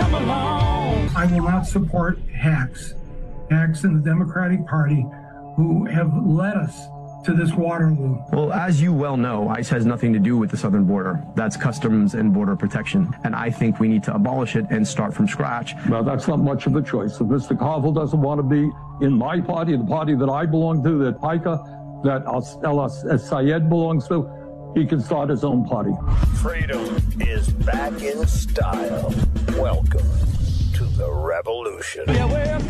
come along. I will not support hacks in the Democratic Party who have led us to this Waterloo. Well, as you well know, ICE has nothing to do with the southern border. That's Customs and Border Protection. And I think we need to abolish it and start from scratch. Well, that's not much of a choice. If Mr. Carville doesn't want to be in my party, the party that I belong to, that PICA, that El-Sayed belongs to, he can start his own party. Freedom is back in style. Welcome to the revolution. Yeah, we're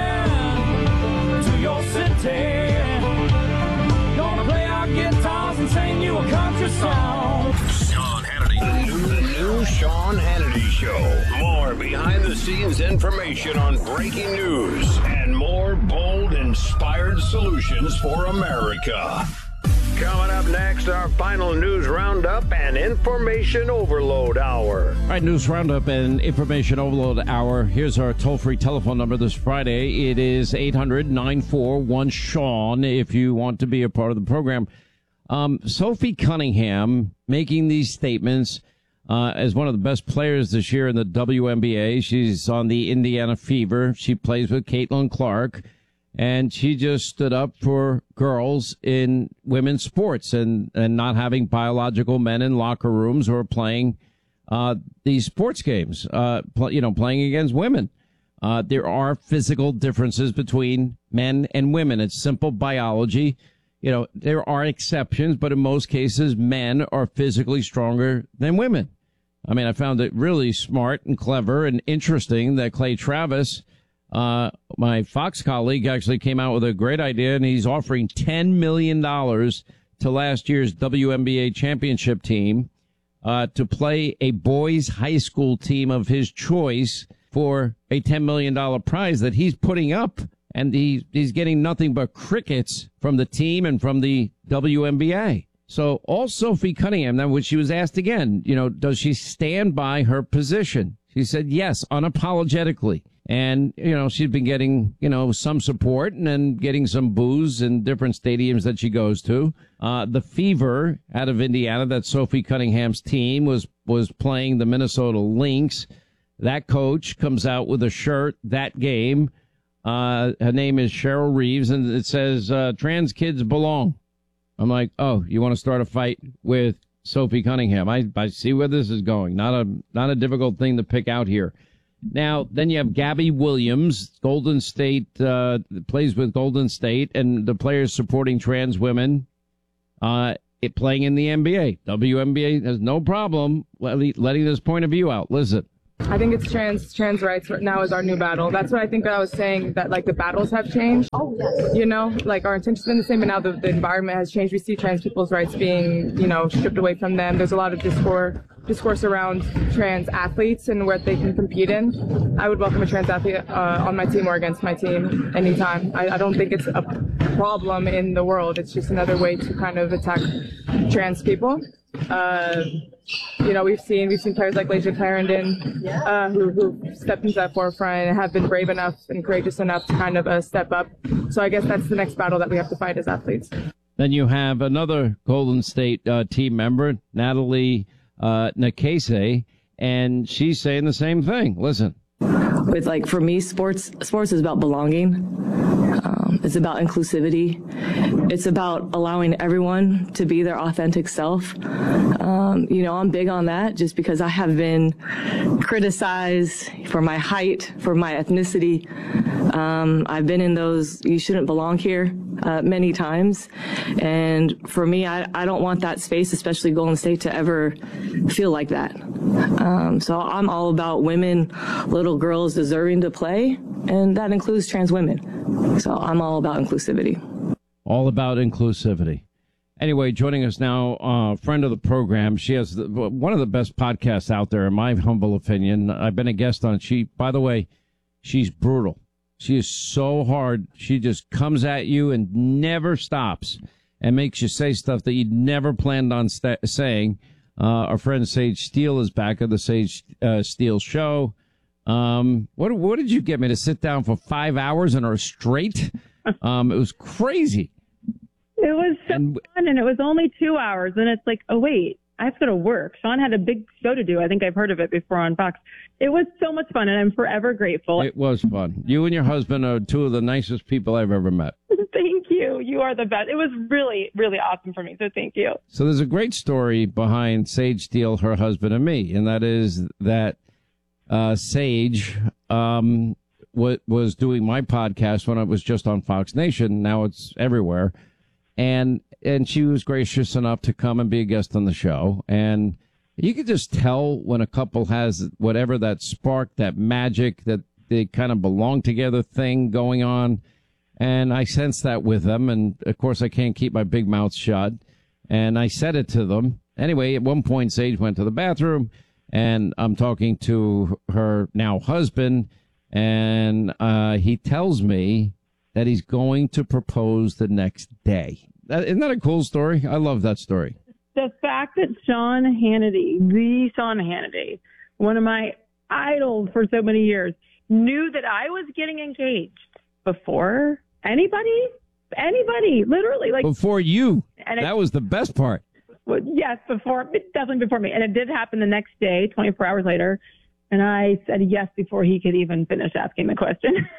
coming to your city. Gonna play our guitars and sing you a country song. Sean Hannity. New Sean Hannity Show. More behind-the-scenes information on breaking news and more bold, inspired solutions for America. Coming up next, our final news roundup and information overload hour. All right, news roundup and information overload hour. Here's our toll-free telephone number this Friday. It is 800-941-SEAN if you want to be a part of the program. Sophie Cunningham making these statements as one of the best players this year in the WNBA. She's on the Indiana Fever. She plays with Caitlin Clark. And she just stood up for girls in women's sports and not having biological men in locker rooms or playing these sports games, playing against women. There are physical differences between men and women. It's simple biology. You know, there are exceptions, but in most cases, men are physically stronger than women. I mean, I found it really smart and clever and interesting that Clay Travis, my Fox colleague, actually came out with a great idea, and he's offering $10 million to last year's WNBA championship team to play a boys high school team of his choice for a $10 million prize that he's putting up. And he's getting nothing but crickets from the team and from the WNBA. So all Sophie Cunningham, then when she was asked again, does she stand by her position? She said yes, unapologetically. And, she's been getting, some support and then getting some boos in different stadiums that she goes to. The Fever out of Indiana, that Sophie Cunningham's team was playing the Minnesota Lynx. That coach comes out with a shirt that game. Her name is Cheryl Reeves, and it says, trans kids belong. I'm like, oh, you want to start a fight with Sophie Cunningham? I see where this is going. Not a difficult thing to pick out here. Now, then you have Gabby Williams, Golden State, plays with Golden State, and the players supporting trans women, playing in the NBA. WNBA has no problem letting this point of view out. Listen. I think it's trans rights right now is our new battle. That's what I think I was saying, that the battles have changed. Oh, yes. Our intentions have been the same, but now the environment has changed. We see trans people's rights being, stripped away from them. There's a lot of discourse around trans athletes and where they can compete in. I would welcome a trans athlete on my team or against my team anytime. I don't think it's a problem in the world. It's just another way to kind of attack trans people. We've seen players like Layshia Clarendon, who stepped into that forefront and have been brave enough and courageous enough to kind of step up. So I guess that's the next battle that we have to fight as athletes. Then you have another Golden State team member, Natalie Nakase, and she's saying the same thing. Listen. For me, sports is about belonging. It's about inclusivity. It's about allowing everyone to be their authentic self. I'm big on that just because I have been criticized for my height, for my ethnicity. I've been in those "you shouldn't belong here" many times. And for me, I don't want that space, especially Golden State, to ever feel like that. So I'm all about women, little girls deserving to play, and that includes trans women. So I'm all about inclusivity. All about inclusivity. Anyway, joining us now, a friend of the program. She has one of the best podcasts out there, in my humble opinion. I've been a guest on it. By the way, she's brutal. She is so hard. She just comes at you and never stops and makes you say stuff that you never planned on saying. Our friend Sage Steele is back at the Sage Steele Show. What did you get me to sit down for 5 hours in a straight? It was crazy. It was so fun, and it was only 2 hours. And it's like, oh, wait, I have to go to work. Sean had a big show to do. I think I've heard of it before on Fox. It was so much fun, and I'm forever grateful. It was fun. You and your husband are two of the nicest people I've ever met. Thank you. You are the best. It was really, really awesome for me, so thank you. So there's a great story behind Sage Steele, her husband, and me, and that is that Sage was doing my podcast when it was just on Fox Nation. Now it's everywhere. And she was gracious enough to come and be a guest on the show. And you could just tell when a couple has whatever that spark, that magic, that they kind of belong together thing going on. And I sensed that with them. And, of course, I can't keep my big mouth shut. And I said it to them. Anyway, at one point, Sage went to the bathroom, and I'm talking to her now husband, and he tells me that he's going to propose the next day. Isn't that a cool story? I love that story. The fact that Sean Hannity, one of my idols for so many years, knew that I was getting engaged before anybody, literally. Like before you. And that was the best part. Well, yes, definitely before me. And it did happen the next day, 24 hours later. And I said yes before he could even finish asking the question.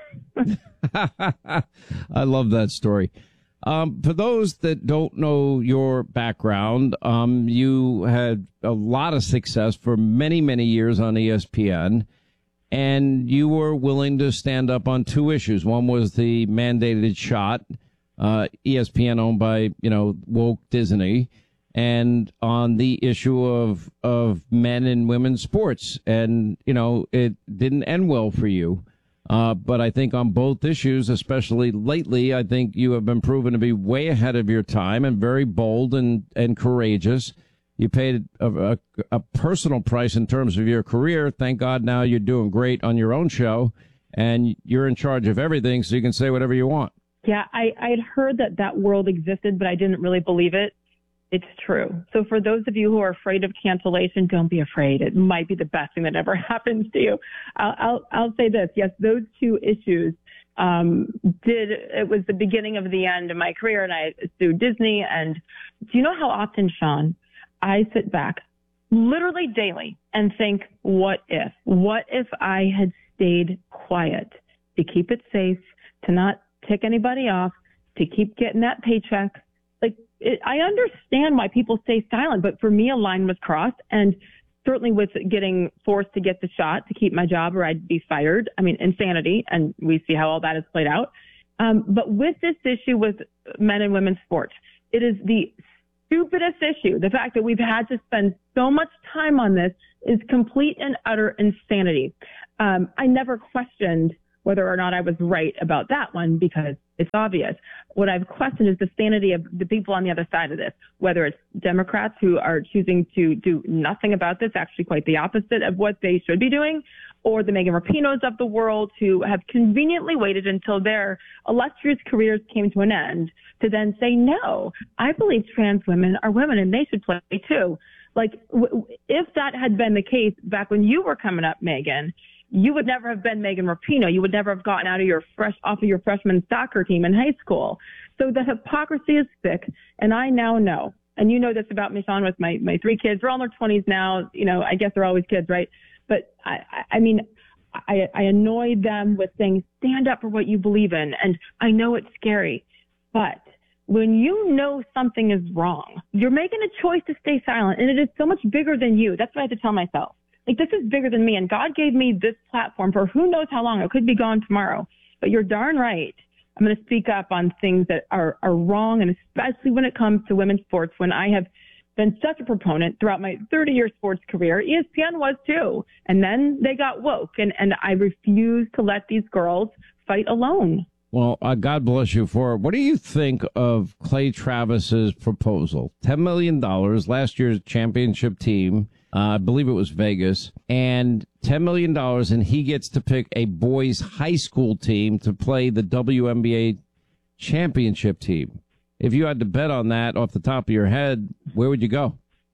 I love that story. For those that don't know your background, you had a lot of success for many, many years on ESPN, and you were willing to stand up on two issues. One was the mandated shot, ESPN owned by, woke Disney, and on the issue of men and women's sports. And, it didn't end well for you. But I think on both issues, especially lately, I think you have been proven to be way ahead of your time and very bold and courageous. You paid a personal price in terms of your career. Thank God now you're doing great on your own show, and you're in charge of everything, so you can say whatever you want. Yeah, I had heard that world existed, but I didn't really believe it. It's true. So for those of you who are afraid of cancellation, don't be afraid. It might be the best thing that ever happens to you. I'll say this. Yes, those two issues it was the beginning of the end of my career, and I sued Disney. And do you know how often, Sean, I sit back literally daily and think, what if? What if I had stayed quiet to keep it safe, to not tick anybody off, to keep getting that paycheck? I understand why people stay silent, but for me, a line was crossed. And certainly with getting forced to get the shot to keep my job or I'd be fired. I mean, insanity. And we see how all that has played out. But with this issue with men and women's sports, it is the stupidest issue. The fact that we've had to spend so much time on this is complete and utter insanity. I never questioned whether or not I was right about that one because it's obvious. What I've questioned is the sanity of the people on the other side of this, whether it's Democrats who are choosing to do nothing about this, actually quite the opposite of what they should be doing, or the Megan Rapinos of the world who have conveniently waited until their illustrious careers came to an end to then say, no, I believe trans women are women and they should play too. Like, if that had been the case back when you were coming up, Megan, you would never have been Megan Rapinoe. You would never have gotten off of your freshman soccer team in high school. So the hypocrisy is thick, and I now know. And you know this about me, Sean, with my three kids. They're all in their 20s now. I guess they're always kids, right? But I annoyed them with saying, stand up for what you believe in. And I know it's scary, but when you know something is wrong, you're making a choice to stay silent, and it is so much bigger than you. That's what I have to tell myself. Like, this is bigger than me, and God gave me this platform for who knows how long. It could be gone tomorrow. But you're darn right. I'm going to speak up on things that are wrong, and especially when it comes to women's sports, when I have been such a proponent throughout my 30-year sports career. ESPN was too. And then they got woke, and I refuse to let these girls fight alone. Well, God bless you for it. What do you think of Clay Travis's proposal? $10 million, last year's championship team. I believe it was Vegas, and $10 million, and he gets to pick a boys' high school team to play the WNBA championship team. If you had to bet on that off the top of your head, where would you go?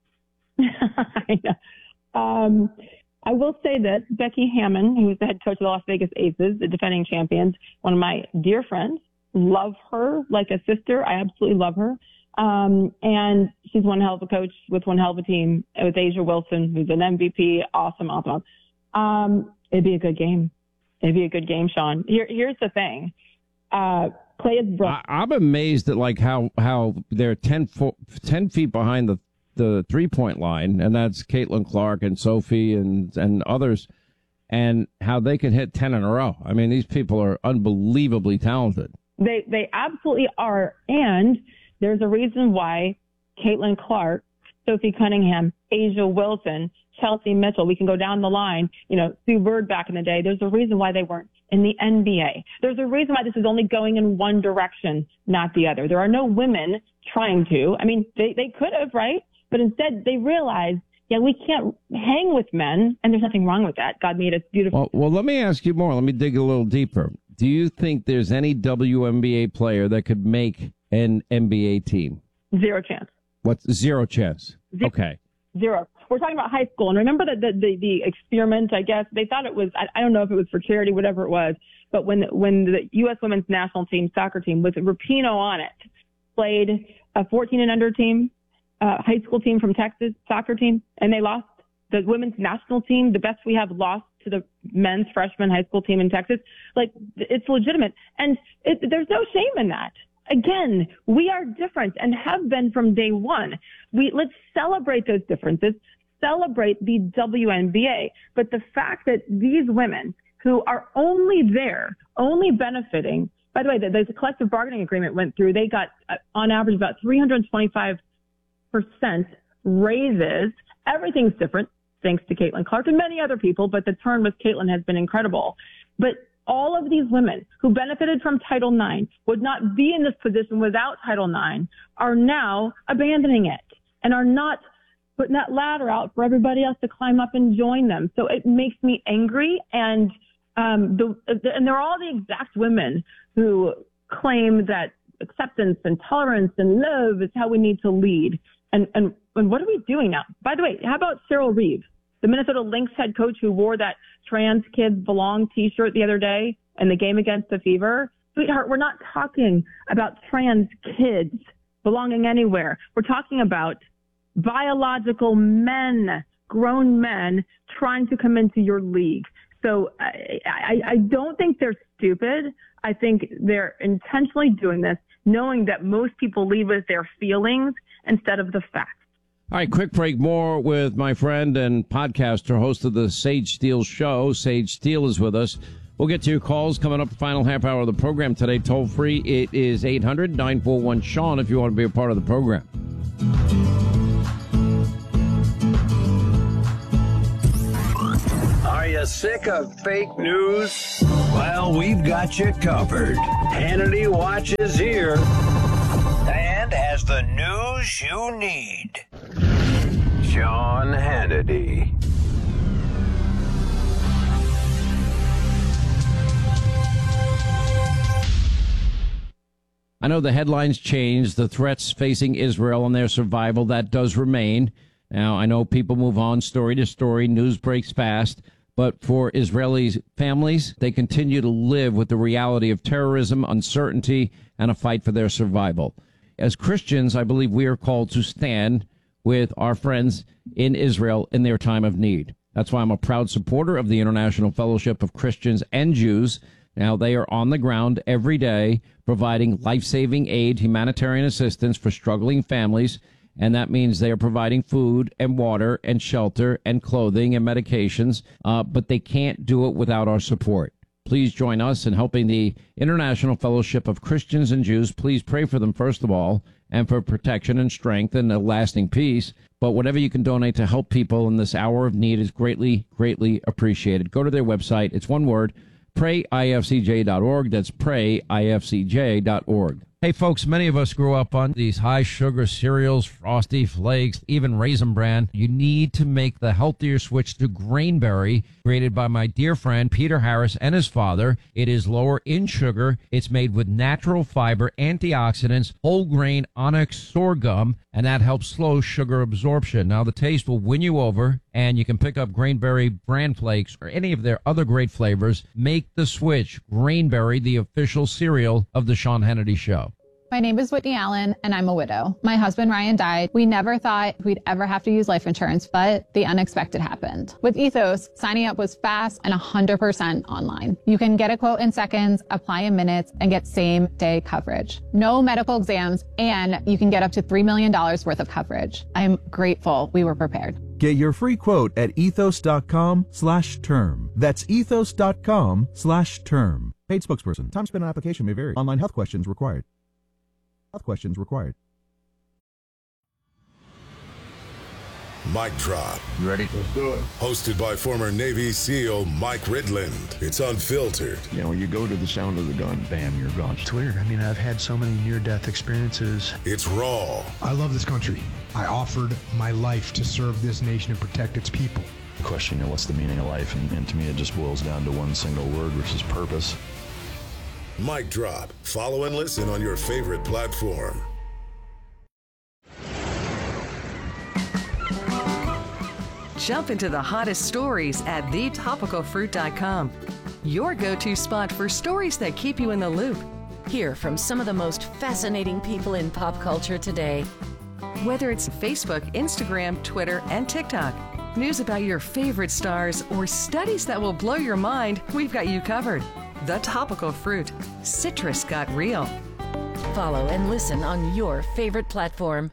I will say that Becky Hammon, who's the head coach of the Las Vegas Aces, the defending champions, one of my dear friends, love her like a sister. I absolutely love her. And she's one hell of a coach with one hell of a team with A'ja Wilson, who's an MVP. Awesome. It'd be a good game. It'd be a good game, Sean. Here's the thing. Clay is I'm amazed at like how they're 10 feet behind the 3-point line, and that's Caitlin Clark and Sophie and others, and how they can hit 10 in a row. I mean, these people are unbelievably talented. They absolutely are, and there's a reason why Caitlin Clark, Sophie Cunningham, A'ja Wilson, Chelsea Mitchell, we can go down the line, Sue Bird back in the day. There's a reason why they weren't in the NBA. There's a reason why this is only going in one direction, not the other. There are no women trying to. I mean, they could have, right? But instead they realized, we can't hang with men, and there's nothing wrong with that. God made us beautiful. Well, let me ask you more. Let me dig a little deeper. Do you think there's any WNBA player that could make an NBA team? Zero chance. What's zero chance? Okay. Zero. We're talking about high school, and remember that the experiment, I guess, they thought it was, I don't know if it was for charity, whatever it was, but when the U.S. women's national team, soccer team, with Rapinoe on it, played a 14 and under team, high school team from Texas, soccer team, and they lost. The women's national team, the best we have, lost to the men's freshman high school team in Texas. Like, it's legitimate. And there's no shame in that. Again, we are different and have been from day one. Let's celebrate those differences, celebrate the WNBA. But the fact that these women who are only benefiting, by the way, the collective bargaining agreement went through, they got on average about 325% raises. Everything's different, thanks to Caitlin Clark and many other people, but the turn with Caitlin has been incredible. But all of these women who benefited from Title IX, would not be in this position without Title IX, are now abandoning it and are not putting that ladder out for everybody else to climb up and join them. So it makes me angry. And and they're all the exact women who claim that acceptance and tolerance and love is how we need to lead. And what are we doing now? By the way, how about Cheryl Reeve, the Minnesota Lynx head coach who wore that trans kids belong t-shirt the other day in the game against the Fever? Sweetheart, we're not talking about trans kids belonging anywhere. We're talking about biological men, grown men trying to come into your league. So I don't think they're stupid. I think they're intentionally doing this, knowing that most people lead with their feelings instead of the facts. All right, quick break. More with my friend and podcaster, host of the Sage Steele Show. Sage Steele is with us. We'll get to your calls coming up the final half hour of the program today. Toll free, it is 800-941-SEAN if you want to be a part of the program. Are you sick of fake news? Well, we've got you covered. Hannity watches here and has the news you need. Sean Hannity. I know the headlines changed, the threats facing Israel and their survival, that does remain. Now, I know people move on story to story, news breaks fast, but for Israeli families, they continue to live with the reality of terrorism, uncertainty, and a fight for their survival. As Christians, I believe we are called to stand with our friends in Israel in their time of need. That's why I'm a proud supporter of the International Fellowship of Christians and Jews. Now, they are on the ground every day providing life-saving aid, humanitarian assistance for struggling families, and that means they are providing food and water and shelter and clothing and medications, but they can't do it without our support. Please join us in helping the International Fellowship of Christians and Jews. Please pray for them, first of all, and for protection and strength and a lasting peace. But whatever you can donate to help people in this hour of need is greatly, greatly appreciated. Go to their website. It's one word, prayifcj.org. That's prayifcj.org. Hey, folks, many of us grew up on these high-sugar cereals, Frosty Flakes, even Raisin Bran. You need to make the healthier switch to Grainberry, created by my dear friend Peter Harris and his father. It is lower in sugar. It's made with natural fiber, antioxidants, whole grain onyx sorghum, and that helps slow sugar absorption. Now, the taste will win you over, and you can pick up Grainberry Bran Flakes or any of their other great flavors. Make the switch. Grainberry, the official cereal of the Sean Hannity Show. My name is Whitney Allen, and I'm a widow. My husband, Ryan, died. We never thought we'd ever have to use life insurance, but the unexpected happened. With Ethos, signing up was fast and 100% online. You can get a quote in seconds, apply in minutes, and get same-day coverage. No medical exams, and you can get up to $3 million worth of coverage. I'm grateful we were prepared. Get your free quote at ethos.com/term. That's ethos.com/term. Paid spokesperson. Time spent on application may vary. Online health questions required. Mic Drop. You ready? Let's do it. Hosted by former Navy SEAL Mike Ridland. It's unfiltered. You know, when you go to the sound of the gun, bam, you're gone. It's weird. I mean, I've had so many near-death experiences. It's raw. I love this country. I offered my life to serve this nation and protect its people. Questioning what's the meaning of life, and to me it just boils down to one single word, which is purpose. Mic Drop. Follow and listen on your favorite platform. Jump into the hottest stories at thetopicalfruit.com. Your go-to spot for stories that keep you in the loop. Hear from some of the most fascinating people in pop culture today. Whether it's Facebook, Instagram, Twitter, and TikTok, news about your favorite stars, or studies that will blow your mind, we've got you covered. The Topical Fruit. Citrus got real. Follow and listen on your favorite platform.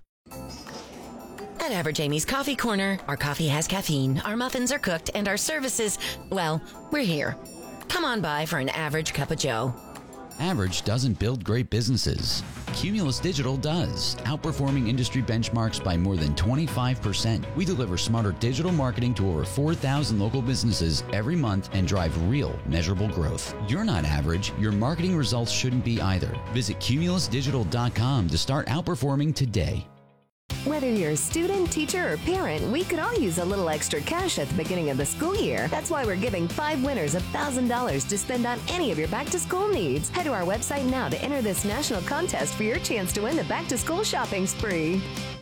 At Average Amy's Coffee Corner, our coffee has caffeine, our muffins are cooked, and our services, well, we're here. Come on by for an average cup of joe. Average doesn't build great businesses. Cumulus Digital does, outperforming industry benchmarks by more than 25%. We deliver smarter digital marketing to over 4,000 local businesses every month and drive real, measurable growth. You're not average. Your marketing results shouldn't be either. Visit cumulusdigital.com to start outperforming today. Whether you're a student, teacher, or parent, we could all use a little extra cash at the beginning of the school year. That's why we're giving 5 winners $1,000 to spend on any of your back-to-school needs. Head to our website now to enter this national contest for your chance to win the back-to-school shopping spree.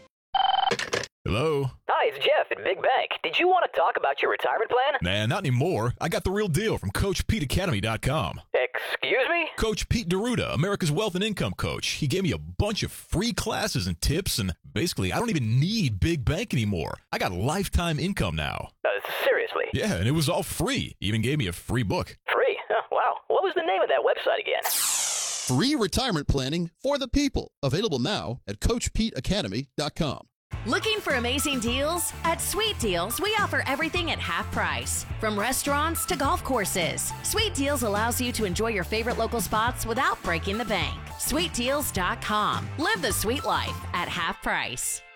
Hello? Hi, it's Jeff at Big Bank. Did you want to talk about your retirement plan? Nah, not anymore. I got the real deal from CoachPeteAcademy.com. Excuse me? Coach Pete D'Arruda, America's Wealth and Income Coach. He gave me a bunch of free classes and tips, and basically, I don't even need Big Bank anymore. I got lifetime income now. Seriously? Yeah, and it was all free. He even gave me a free book. Free? Oh, wow. What was the name of that website again? Free retirement planning for the people. Available now at CoachPeteAcademy.com. Looking for amazing deals? At Sweet Deals, we offer everything at half price. From restaurants to golf courses. Sweet Deals allows you to enjoy your favorite local spots without breaking the bank. SweetDeals.com. Live the sweet life at half price.